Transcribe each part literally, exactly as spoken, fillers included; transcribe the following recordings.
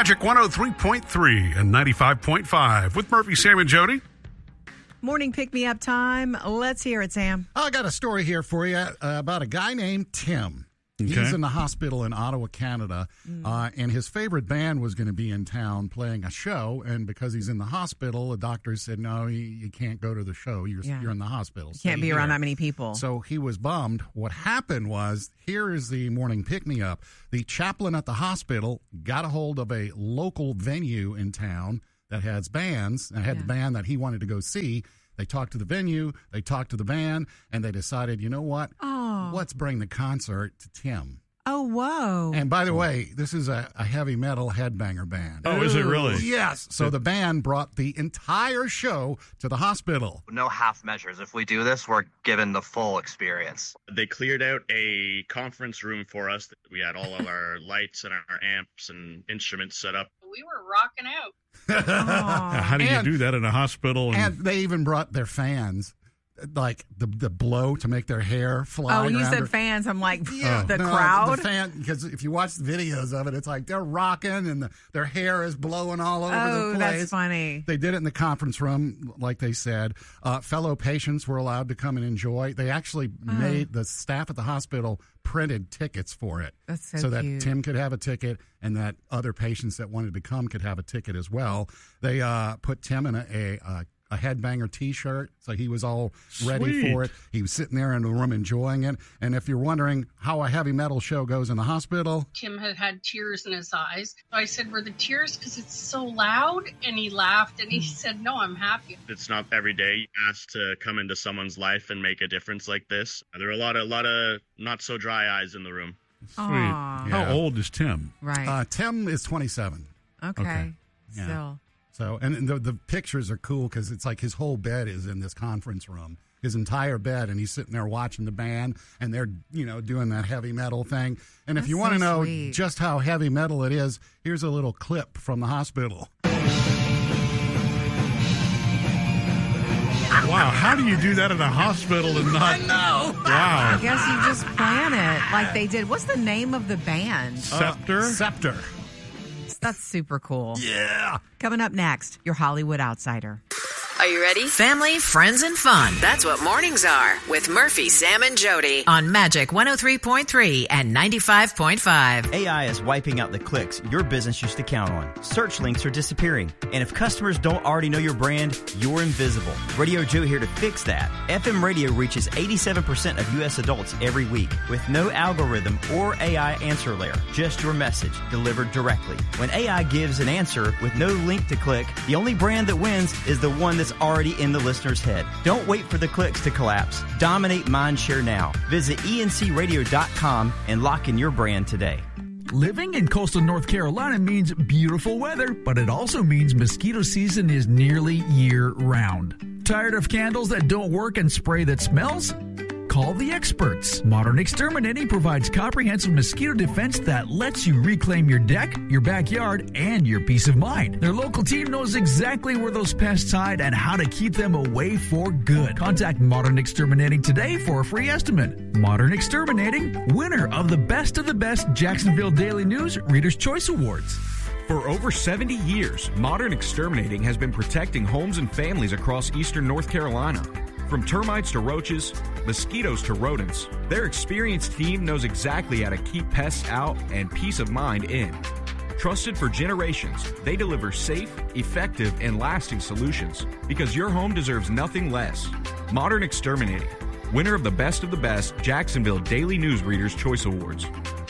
Magic one oh three point three and ninety-five point five with Murphy, Sam, and Jody. Morning pick-me-up time. Let's hear it, Sam. I got a story here for you uh, about a guy named Tim. Okay. He's in the hospital in Ottawa, Canada, mm. uh, and his favorite band was going to be in town playing a show, and because he's in the hospital, the doctor said, no, you, you can't go to the show. You're, yeah. you're in the hospital. You can't be here. around that many people. So he was bummed. What happened was, here is the morning pick-me-up. The chaplain at the hospital got a hold of a local venue in town that has bands, and had yeah. the band that he wanted to go see. They talked to the venue, they talked to the band, and they decided, you know what? Oh. Let's bring the concert to Tim. Oh, whoa. And by the way, this is a, a heavy metal headbanger band. Oh, Ooh. Is it really? Yes. So the band brought the entire show to the hospital. No half measures. If we do this, we're given the full experience. They cleared out a conference room for us. We had all of our lights and our amps and instruments set up. We were rocking out. How do you and, do that in a hospital? And, and they even brought their fans, like the the blow to make their hair fly. Oh, you said her. fans. I'm like, yeah, the no, crowd? The fan, because if you watch the videos of it, it's like they're rocking and the, their hair is blowing all over oh, the place. That's funny. They did it in the conference room, like they said. Uh, fellow patients were allowed to come and enjoy. They actually oh. made, the staff at the hospital printed tickets for it. That's so, so that cute. Tim could have a ticket and that other patients that wanted to come could have a ticket as well. They uh, put Tim in a, a, a a headbanger T-shirt, so he was all ready Sweet. for it. He was sitting there in the room enjoying it. And if you're wondering how a heavy metal show goes in the hospital, Tim had had tears in his eyes. So I said, were the tears because it's so loud? And he laughed, and he said, no, I'm happy. It's not every day you ask to come into someone's life and make a difference like this. There are a lot of, a lot of not so dry eyes in the room. Sweet. Aww. How Yeah. old is Tim? Right. uh, Tim is twenty-seven. Okay. Okay. Yeah. Still. So, and the, the pictures are cool because it's like his whole bed is in this conference room, his entire bed, and he's sitting there watching the band, and they're, you know, doing that heavy metal thing. And if That's you want to so know sweet. just how heavy metal it is, here's a little clip from the hospital. Wow, how do you do that in a hospital and not? I know. Wow. I guess you just plan it like they did. What's the name of the band? Scepter? Uh, Scepter. That's super cool. Yeah. Coming up next, your Hollywood Outsider. Are you ready? Family, friends, and fun. That's what mornings are with Murphy, Sam, and Jody on Magic one oh three point three and ninety-five point five. A I is wiping out the clicks your business used to count on. Search links are disappearing. And if customers don't already know your brand, you're invisible. Radio Joe here to fix that. F M radio reaches eighty-seven percent of U S adults every week with no algorithm or A I answer layer. Just your message delivered directly. When A I gives an answer with no link to click, the only brand that wins is the one that's already in the listener's head. Don't wait for the clicks to collapse. Dominate mindshare now. Visit E N C radio dot com and lock in your brand today. Living in coastal North Carolina means beautiful weather, but it also means mosquito season is nearly year-round. Tired of candles that don't work and spray that smells? Call the experts. Modern Exterminating provides comprehensive mosquito defense that lets you reclaim your deck, your backyard, and your peace of mind. Their local team knows exactly where those pests hide and how to keep them away for good. Contact Modern Exterminating today for a free estimate. Modern Exterminating, winner of the Best of the Best Jacksonville Daily News Reader's Choice Awards. For over seventy years, Modern Exterminating has been protecting homes and families across eastern North Carolina. From termites to roaches, mosquitoes to rodents, their experienced team knows exactly how to keep pests out and peace of mind in. Trusted for generations, they deliver safe, effective, and lasting solutions because your home deserves nothing less. Modern Exterminating, winner of the Best of the Best Jacksonville Daily News Reader's Choice Awards.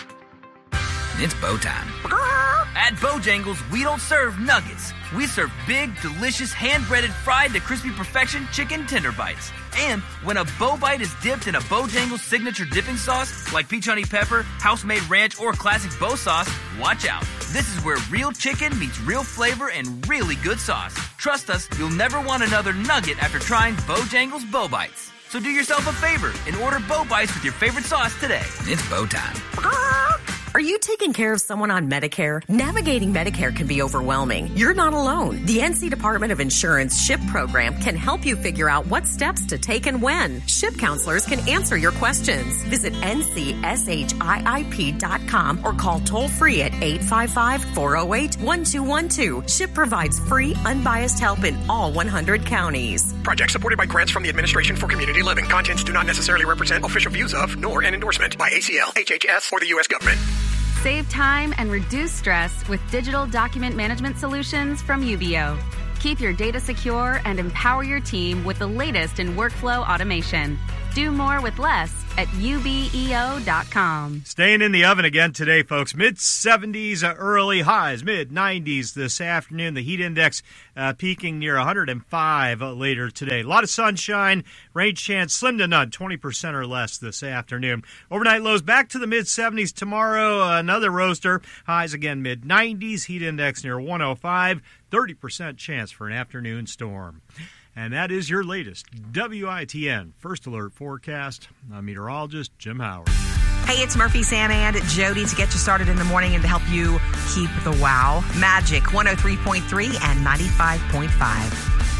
It's bow time. At Bojangles, we don't serve nuggets. We serve big, delicious, hand-breaded, fried to crispy perfection chicken tender bites. And when a bow bite is dipped in a Bojangles signature dipping sauce, like peach honey pepper, house-made ranch, or classic bow sauce, watch out. This is where real chicken meets real flavor and really good sauce. Trust us, you'll never want another nugget after trying Bojangles Bow Bites. So do yourself a favor and order Bow Bites with your favorite sauce today. It's bow time. Are you taking care of someone on Medicare? Navigating Medicare can be overwhelming. You're not alone. The N C Department of Insurance SHIP program can help you figure out what steps to take and when. SHIP counselors can answer your questions. Visit N C S H I I P dot com or call toll free at eight five five, four oh eight, one two one two. SHIP provides free, unbiased help in all one hundred counties. Project supported by grants from the Administration for Community Living. Contents do not necessarily represent official views of, nor an endorsement by A C L, H H S, or the U S government. Save time and reduce stress with digital document management solutions from U B O. Keep your data secure and empower your team with the latest in workflow automation. Do more with less at U B E O dot com. Staying in the oven again today, folks. mid seventies uh, early highs, mid nineties this afternoon. The heat index uh, peaking near one hundred five uh, later today. A lot of sunshine, rain chance slim to none, twenty percent or less this afternoon. Overnight lows back to the mid seventies tomorrow. Uh, another roaster. Highs again mid nineties. Heat index near one oh five. thirty percent chance for an afternoon storm. And that is your latest W I T N First Alert forecast. I'm meteorologist Jim Howard. Hey, it's Murphy, Sam, and Jody to get you started in the morning and to help you keep the wow. Magic one oh three point three and ninety-five point five.